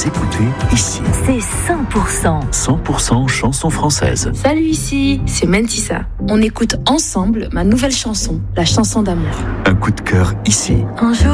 écoutez ici. C'est 100%. 100% chansons françaises. Salut, ici, c'est Mentissa. On écoute ensemble ma nouvelle chanson, la chanson d'amour. Un coup de cœur ici. Un jour